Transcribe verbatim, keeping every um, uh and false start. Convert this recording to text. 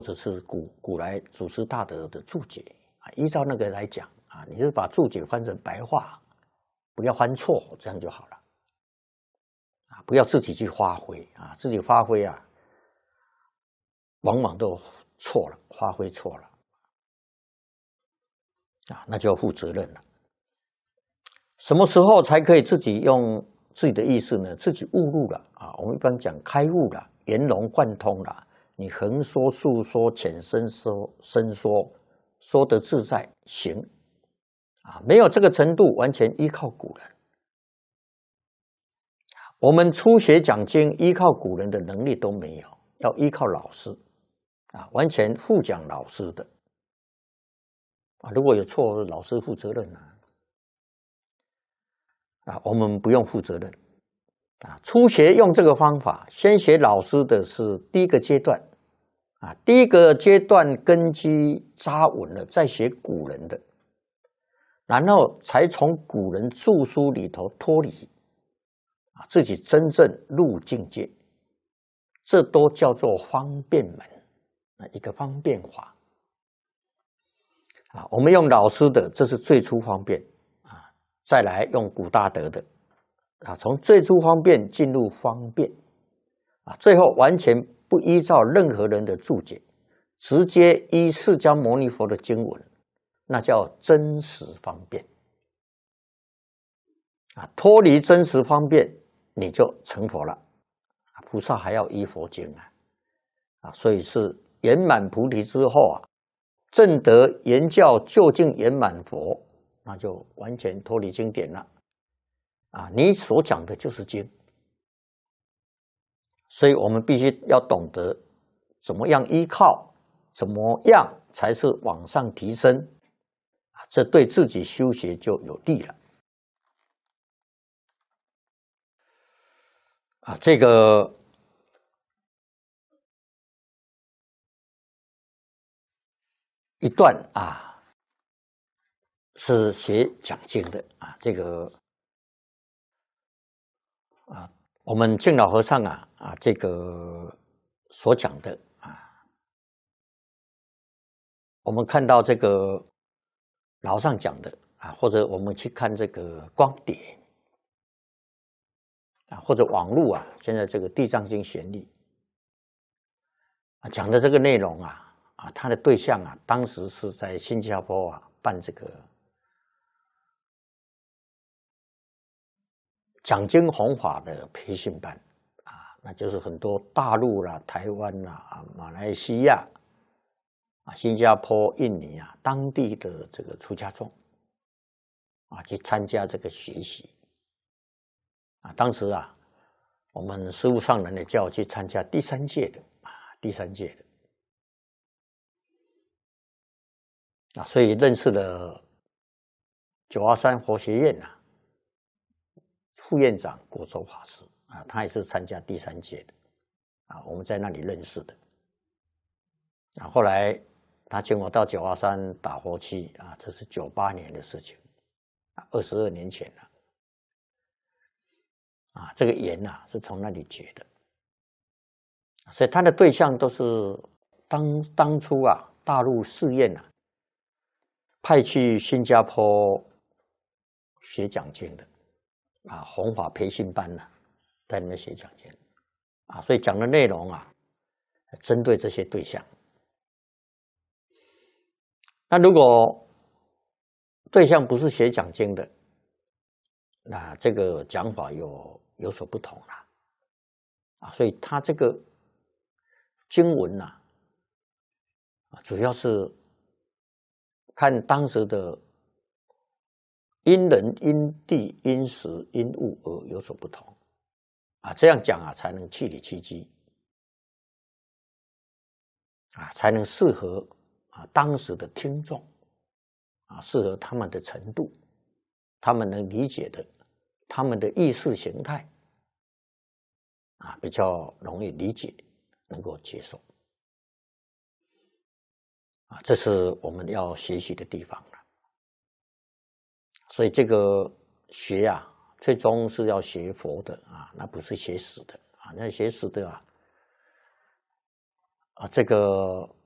这是古古来祖师大德的注解啊，依照那个来讲啊，你就把注解翻成白话，不要翻错，这样就好了啊，不要自己去发挥啊，自己发挥啊，往往都错了，发挥错了啊，那就要负责任了。什么时候才可以自己用自己的意识呢？自己悟入了啊，我们一般讲开悟了，圆融贯通了。你横说、竖说、浅伸说、伸说，说得自在行啊，没有这个程度，完全依靠古人。我们初学讲经，依靠古人的能力都没有，要依靠老师啊，完全负讲老师的啊。如果有错，老师负责任啊。啊，我们不用负责任啊。初学用这个方法，先学老师的是第一个阶段啊，第一个阶段根基扎稳了，再学古人的，然后才从古人著书里头脱离啊，自己真正入境界，这都叫做方便门啊，一个方便法啊。我们用老师的，这是最初方便。再来用古大德的啊，从最初方便进入方便啊，最后完全不依照任何人的注解，直接依释迦牟尼佛的经文，那叫真实方便啊。脱离真实方便，你就成佛了。菩萨还要依佛经啊啊，所以是圆满菩提之后啊，证得圆教究竟圆满佛。那就完全脱离经典了啊！你所讲的就是经，所以我们必须要懂得怎么样依靠，怎么样才是往上提升啊！这对自己修学就有利了啊！这个一段啊。是学讲经的啊，这个啊，我们净老和尚啊啊，这个所讲的啊，我们看到这个老和尚讲的啊，或者我们去看这个光碟啊，或者网络啊，现在这个《地藏经》旋律啊，讲的这个内容啊啊，它的对象啊，当时是在新加坡啊办这个。讲经弘法的培训班啊，那就是很多大陆啦、台湾啦、啊、马来西亚啊、新加坡、印尼啊当地的这个出家众啊去参加这个学习啊。当时啊，我们师父上人也叫我去参加第三届的啊，第三届的啊，所以认识了九华山佛学院啊。副院长国州法师啊，他也是参加第三届的啊，我们在那里认识的啊。后来他请我到九华山打佛七啊，这是九八年的事情啊，二十二年前了啊。这个缘啊是从那里结的，所以他的对象都是当当初啊大陆寺院啊派去新加坡学讲经的。啊，弘法培训班呢、啊，在里面学讲经啊，所以讲的内容啊，针对这些对象。那如果对象不是学讲经的，那这个讲法有有所不同了啊，所以他这个经文呐、啊，主要是看当时的。因人、因地、因时、因物而有所不同啊，这样讲啊，才能气理气机啊，才能适合啊当时的听众啊，适合他们的程度，他们能理解的，他们的意识形态啊，比较容易理解，能够接受啊，这是我们要学习的地方了。所以这个学啊，最终是要学佛的啊，那不是学死的啊。那学死的啊，啊，这个